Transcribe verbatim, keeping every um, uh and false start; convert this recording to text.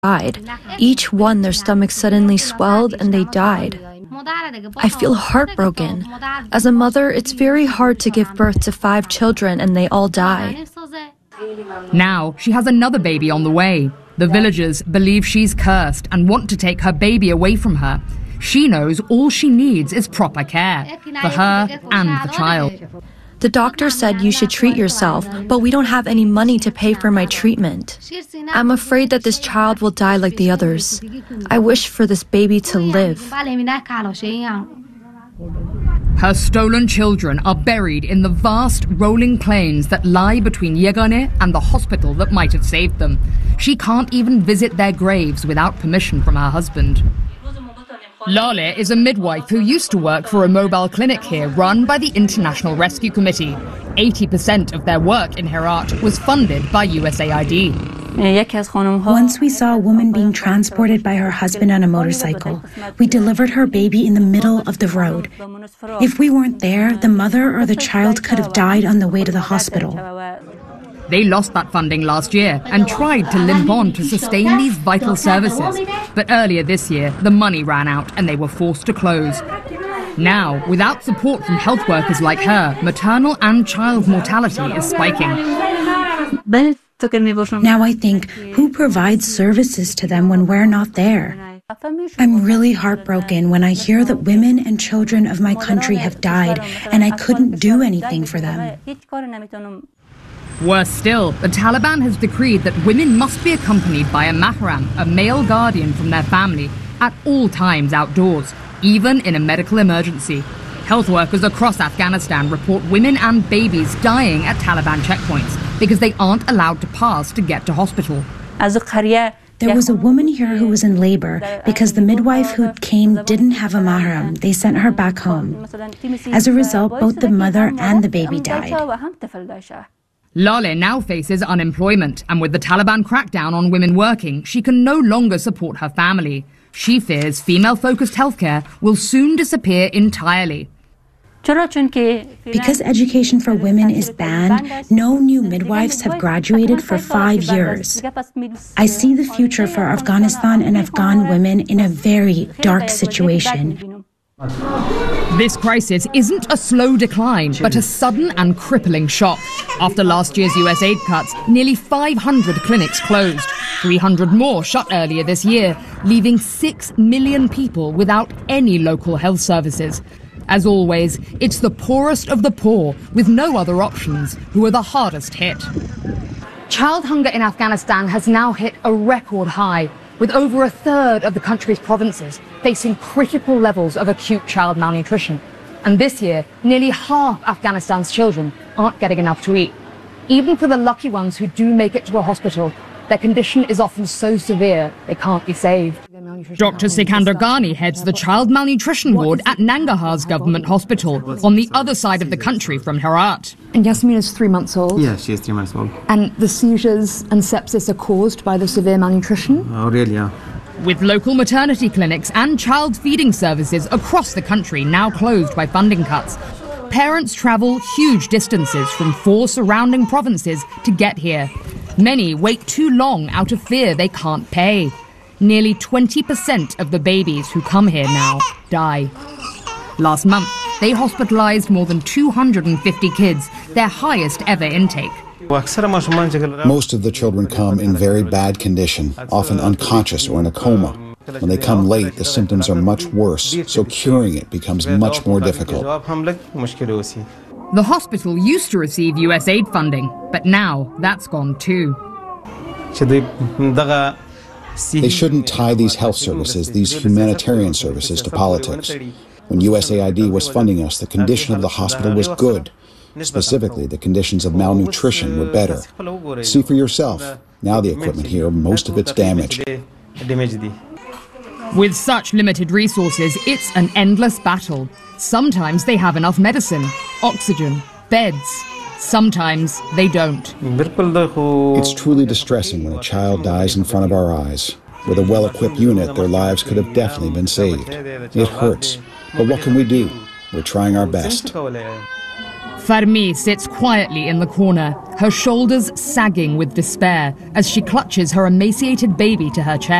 died. Each one, their stomachs suddenly swelled and they died. I feel heartbroken. As a mother, it's very hard to give birth to five children and they all die. Now, she has another baby on the way. The villagers believe she's cursed and want to take her baby away from her. She knows all she needs is proper care for her and the child. The doctor said you should treat yourself, but we don't have any money to pay for my treatment. I'm afraid that this child will die like the others. I wish for this baby to live. Her stolen children are buried in the vast rolling plains that lie between Yegane and the hospital that might have saved them. She can't even visit their graves without permission from her husband. Lale is a midwife who used to work for a mobile clinic here run by the International Rescue Committee. eighty percent of their work in Herat was funded by U S A I D. Once we saw a woman being transported by her husband on a motorcycle. We delivered her baby in the middle of the road. If we weren't there, the mother or the child could have died on the way to the hospital. They lost that funding last year and tried to limp on to sustain these vital services. But earlier this year, the money ran out and they were forced to close. Now, without support from health workers like her, maternal and child mortality is spiking. Now I think, who provides services to them when we're not there? I'm really heartbroken when I hear that women and children of my country have died and I couldn't do anything for them. Worse still, the Taliban has decreed that women must be accompanied by a mahram, a male guardian from their family, at all times outdoors, even in a medical emergency. Health workers across Afghanistan report women and babies dying at Taliban checkpoints because they aren't allowed to pass to get to hospital. There was a woman here who was in labor because the midwife who came didn't have a mahram. They sent her back home. As a result, both the mother and the baby died. Lale now faces unemployment, and with the Taliban crackdown on women working, she can no longer support her family. She fears female-focused healthcare will soon disappear entirely. Because education for women is banned, no new midwives have graduated for five years. I see the future for Afghanistan and Afghan women in a very dark situation. This crisis isn't a slow decline, but a sudden and crippling shock. After last year's U S aid cuts, nearly five hundred clinics closed. three hundred more shut earlier this year, leaving six million people without any local health services. As always, it's the poorest of the poor, with no other options, who are the hardest hit. Child hunger in Afghanistan has now hit a record high, with over a third of the country's provinces facing critical levels of acute child malnutrition. And this year, nearly half Afghanistan's children aren't getting enough to eat. Even for the lucky ones who do make it to a hospital, their condition is often so severe they can't be saved. Doctor Sikandar Ghani heads the child malnutrition ward at Nangarhar's government hospital, on the other side of the country from Herat. And Yasmin is three months old? Yeah, she is three months old. And the seizures and sepsis are caused by the severe malnutrition? Oh, really, yeah. With local maternity clinics and child feeding services across the country now closed by funding cuts, parents travel huge distances from four surrounding provinces to get here. Many wait too long out of fear they can't pay. Nearly twenty percent of the babies who come here now die. Last month, they hospitalized more than two hundred fifty kids, their highest ever intake. Most of the children come in very bad condition, often unconscious or in a coma. When they come late, the symptoms are much worse, so curing it becomes much more difficult. The hospital used to receive U S aid funding, but now that's gone too. They shouldn't tie these health services, these humanitarian services, to politics. When U S A I D was funding us, the condition of the hospital was good. Specifically, the conditions of malnutrition were better. See for yourself. Now the equipment here, most of it's damaged. With such limited resources, it's an endless battle. Sometimes they have enough medicine, oxygen, beds. Sometimes they don't. It's truly distressing when a child dies in front of our eyes. With a well-equipped unit, their lives could have definitely been saved. It hurts, but what can we do? We're trying our best. Fermi sits quietly in the corner, her shoulders sagging with despair as she clutches her emaciated baby to her chest.